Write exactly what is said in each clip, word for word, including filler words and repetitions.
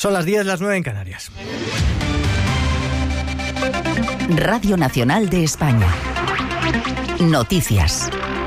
Son las diez, las nueve en Canarias. Radio Nacional de España. Noticias.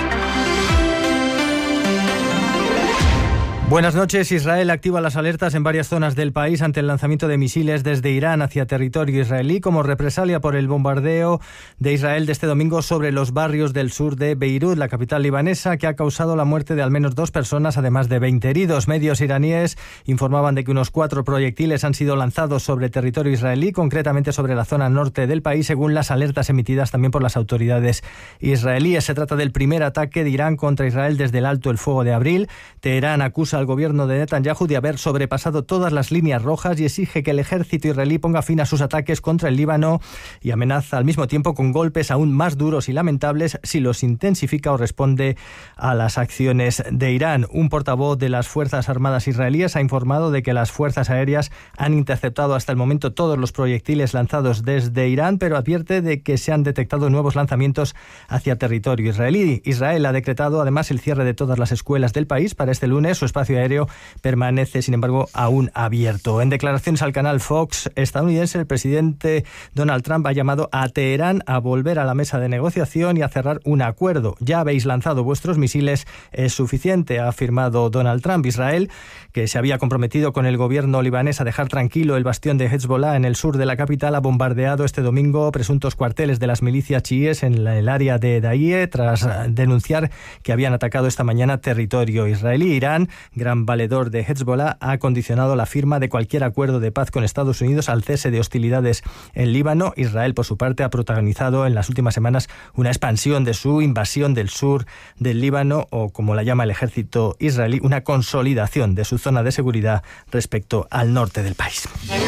Buenas noches. Israel activa las alertas en varias zonas del país ante el lanzamiento de misiles desde Irán hacia territorio israelí como represalia por el bombardeo de Israel de este domingo sobre los barrios del sur de Beirut, la capital libanesa, que ha causado la muerte de al menos dos personas, además de veinte heridos. Medios iraníes informaban de que unos cuatro proyectiles han sido lanzados sobre territorio israelí, concretamente sobre la zona norte del país, según las alertas emitidas también por las autoridades israelíes. Se trata del primer ataque de Irán contra Israel desde el alto el fuego de abril. Teherán acusa al gobierno de Netanyahu de haber sobrepasado todas las líneas rojas y exige que el ejército israelí ponga fin a sus ataques contra el Líbano y amenaza al mismo tiempo con golpes aún más duros y lamentables si los intensifica o responde a las acciones de Irán. Un portavoz de las Fuerzas Armadas israelíes ha informado de que las fuerzas aéreas han interceptado hasta el momento todos los proyectiles lanzados desde Irán, pero advierte de que se han detectado nuevos lanzamientos hacia territorio israelí. Israel ha decretado además el cierre de todas las escuelas del país para este lunes. Su espacio aéreo permanece, sin embargo, aún abierto. En declaraciones al canal Fox estadounidense, el presidente Donald Trump ha llamado a Teherán a volver a la mesa de negociación y a cerrar un acuerdo. Ya habéis lanzado vuestros misiles, es suficiente, ha afirmado Donald Trump. Israel, que se había comprometido con el gobierno libanés a dejar tranquilo el bastión de Hezbollah en el sur de la capital, ha bombardeado este domingo presuntos cuarteles de las milicias chiíes en el área de Dahieh tras denunciar que habían atacado esta mañana territorio israelí. Irán, gran valedor de Hezbollah, ha condicionado la firma de cualquier acuerdo de paz con Estados Unidos al cese de hostilidades en Líbano. Israel, por su parte, ha protagonizado en las últimas semanas una expansión de su invasión del sur del Líbano, o como la llama el ejército israelí, una consolidación de su zona de seguridad respecto al norte del país.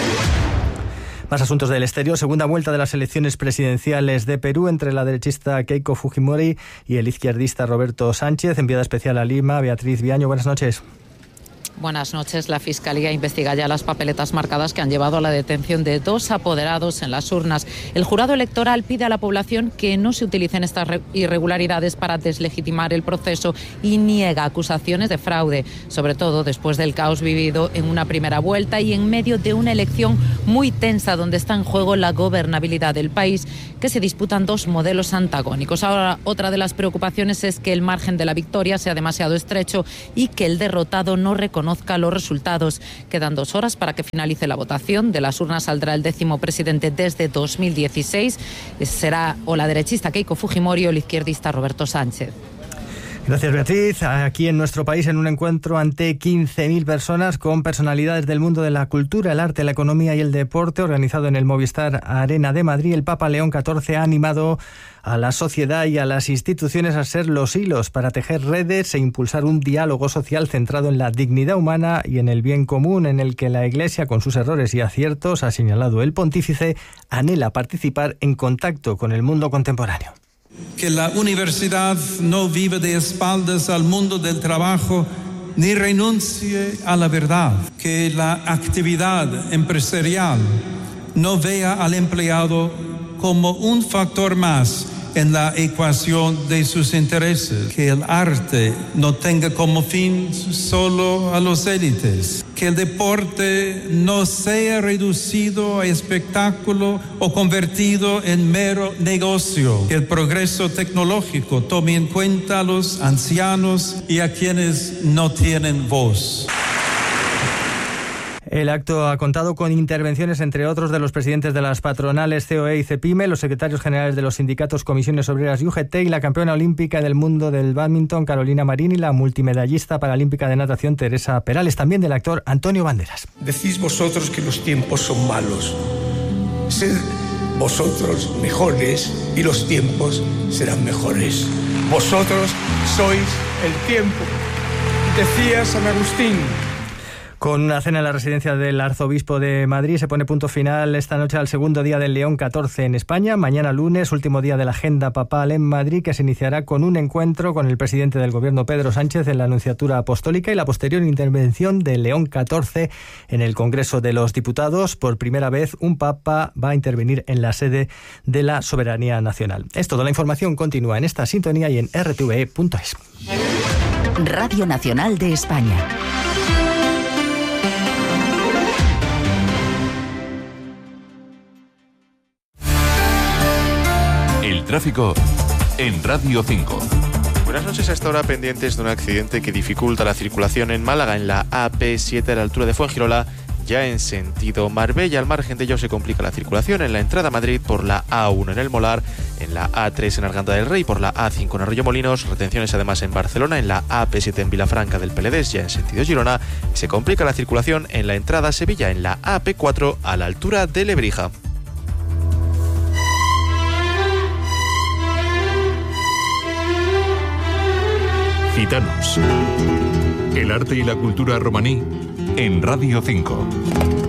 Más asuntos del exterior. Segunda vuelta de las elecciones presidenciales de Perú entre la derechista Keiko Fujimori y el izquierdista Roberto Sánchez. Enviada especial a Lima, Beatriz Viaño, buenas noches. Buenas noches. La Fiscalía investiga ya las papeletas marcadas que han llevado a la detención de dos apoderados en las urnas. El jurado electoral pide a la población que no se utilicen estas irregularidades para deslegitimar el proceso y niega acusaciones de fraude, sobre todo después del caos vivido en una primera vuelta y en medio de una elección muy tensa donde está en juego la gobernabilidad del país, que se disputan dos modelos antagónicos. Ahora, otra de las preocupaciones es que el margen de la victoria sea demasiado estrecho y que el derrotado no reconozca los resultados. Quedan dos horas para que finalice la votación. De las urnas saldrá el décimo presidente desde dos mil dieciséis. Será o la derechista Keiko Fujimori o el izquierdista Roberto Sánchez. Gracias, Beatriz. Aquí en nuestro país, en un encuentro ante quince mil personas con personalidades del mundo de la cultura, el arte, la economía y el deporte, organizado en el Movistar Arena de Madrid, el Papa León catorce ha animado a la sociedad y a las instituciones a ser los hilos para tejer redes e impulsar un diálogo social centrado en la dignidad humana y en el bien común, en el que la Iglesia, con sus errores y aciertos, ha señalado el pontífice, anhela participar en contacto con el mundo contemporáneo. Que la universidad no vive de espaldas al mundo del trabajo ni renuncie a la verdad. Que la actividad empresarial no vea al empleado como un factor más en la ecuación de sus intereses. Que el arte no tenga como fin solo a los élites. Que el deporte no sea reducido a espectáculo o convertido en mero negocio. Que el progreso tecnológico tome en cuenta a los ancianos y a quienes no tienen voz. El acto ha contado con intervenciones, entre otros, de los presidentes de las patronales C O E y CEPIME, los secretarios generales de los sindicatos Comisiones Obreras y U G T y la campeona olímpica del mundo del bádminton Carolina Marín y la multimedallista paralímpica de natación Teresa Perales, también del actor Antonio Banderas. Decís vosotros que los tiempos son malos. Sed vosotros mejores y los tiempos serán mejores. Vosotros sois el tiempo, decía San Agustín. Con una cena en la residencia del arzobispo de Madrid se pone punto final esta noche al segundo día del León catorce en España. Mañana lunes, último día de la agenda papal en Madrid, que se iniciará con un encuentro con el presidente del gobierno Pedro Sánchez en la Anunciatura Apostólica y la posterior intervención de León catorce en el Congreso de los Diputados. Por primera vez un papa va a intervenir en la sede de la soberanía nacional. Es todo. La información continúa en esta sintonía y en r t v e punto es. Radio Nacional de España. tráfico en Radio cinco. Buenas noches. A esta hora pendientes de un accidente que dificulta la circulación en Málaga, en la A P siete a la altura de Fuengirola, ya en sentido Marbella. Al margen de ello se complica la circulación en la entrada a Madrid por la A uno en El Molar, en la A tres en Arganda del Rey, por la A cinco en Arroyomolinos, retenciones además en Barcelona, en la A P siete en Vilafranca del Penedès, ya en sentido Girona. Se complica la circulación en la entrada a Sevilla, en la A P cuatro a la altura de Lebrija. Gitanos. El arte y la cultura romaní en Radio cinco.